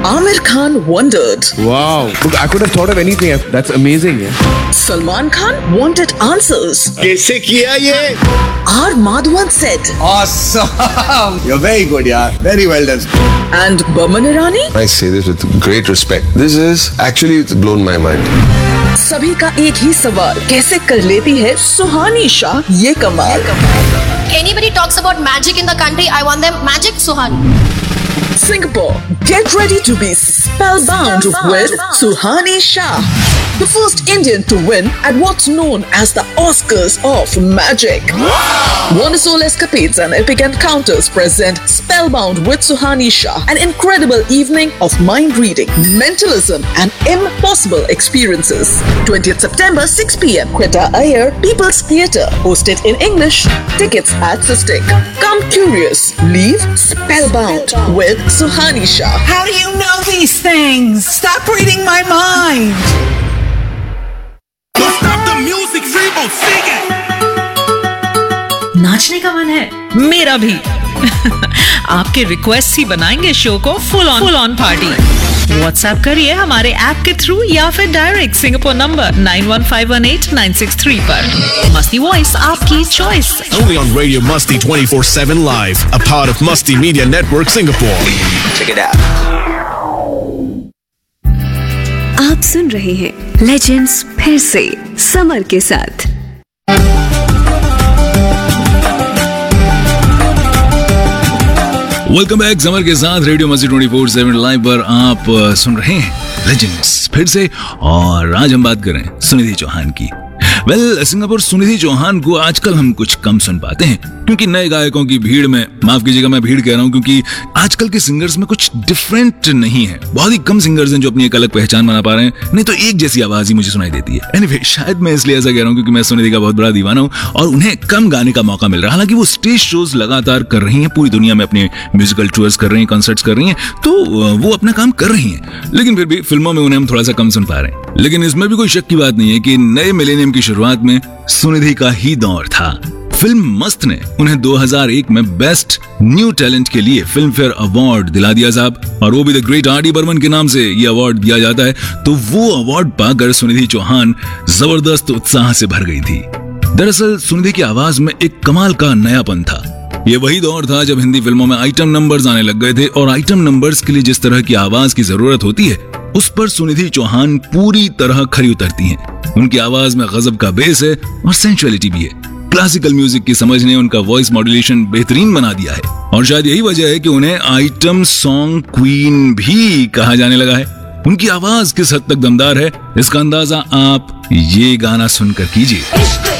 Amir Khan wondered. Wow. Look, I could have thought of anything. That's amazing. Yeah. Salman Khan wanted answers. कैसे किया ये? R. Madhavan said. Awesome. You're very good, yaar. Very well done. And Boman Irani? I say this with great respect. This is actually it's blown my mind. सभी का एक ही सवाल, कैसे कर लेती है सुहानी शाह ये कमाल? Anybody talks about magic in the country, I want them magic Suhani. Singapore, get ready to be spellbound with Suhani Shah, the first Indian to win at what's known as the Oscars of Magic. Wonderful escapades and epic encounters present Spellbound with Suhani Shah, an incredible evening of mind reading, mentalism, and impossible experiences. 20th September, 6 p.m. Quetta Iyer, People's Theatre, hosted in English. Tickets at Sistik. Come curious, leave spellbound with Suhani Shah. How do you know these things? Stop reading my mind. Don't stop the music, Rebo, sing it. नाचने का मन है? मेरा भी। आपके request ही बनाएंगे show को full on party. WhatsApp करिए हमारे ऐप के थ्रू या फिर डायरेक्ट सिंगापुर नंबर 91518963 पर। मस्ती वॉइस आपकी choice. Only on Radio Musty 24/7 live, a part of Musty Media Network Singapore. Check it out. आप सुन रहे हैं लेजेंड्स फिर से समर के साथ। वेलकम बैक समर के साथ रेडियो मस्ती 24/7 लाइव पर आप सुन रहे हैं लेजेंड्स फिर से, और आज हम बात कर रहे हैं सुनिधि चौहान की। सिंगापुर सुनिधि चौहान को आजकल हम कुछ कम सुन पाते हैं क्योंकि नए गायकों की भीड़ में, माफ कीजिएगा मैं भीड़ कह रहा हूं क्योंकि आजकल के सिंगर्स में कुछ डिफरेंट नहीं है। बहुत ही कम सिंगर्स हैं जो अपनी एक अलग पहचान बना पा रहे हैं, नहीं तो एक जैसी आवाज ही मुझे सुनाई देती है। एनीवे, शायद मैं इसलिए ऐसा कह रहा हूं क्योंकि मैं सुनिधि का बहुत बड़ा दीवाना हूं और उन्हें कम गाने का मौका मिल रहा है। हालांकि वो स्टेज शोज लगातार कर रही हैं, पूरी दुनिया में अपने म्यूजिकल टूर्स कर रही हैं, कंसर्ट्स कर रही हैं, तो वो अपना काम कर रही हैं, लेकिन फिर भी फिल्मों में उन्हें हम थोड़ा सा कम सुन पा रहे हैं। लेकिन इसमें भी कोई शक की बात नहीं है कि नए मिलेनियम की शुरुआत में सुनिधि का ही दौर था। फिल्म मस्त ने उन्हें 2001 में बेस्ट न्यू टैलेंट के लिए फिल्म फेयर अवार्ड दिला दिया साहब, और वो भी the great R D Burman के नाम से ये अवार्ड दिया जाता है। तो वो अवार्ड पाकर सुनिधि चौहान जबरदस्त उत्साह से भर गई थी। दरअसल सुनिधि की आवाज में एक कमाल का नयापन था। ये वही दौर था जब हिंदी फिल्मों में आइटम नंबर्स आने लग गए थे, और आइटम नंबर्स के लिए जिस तरह की आवाज की जरूरत होती है उस पर सुनिधि चौहान पूरी तरह खरी उतरती हैं। उनकी आवाज में गजब का बेस है और सेंचुअलिटी भी है। क्लासिकल म्यूजिक की समझ ने उनका वॉइस मॉड्यूलेशन बेहतरीन बना दिया है, और शायद यही वजह है कि उन्हें आइटम सॉन्ग क्वीन भी कहा जाने लगा है। उनकी आवाज किस हद तक दमदार है, इसका अंदाजा आप ये गाना सुनकर कीजिए।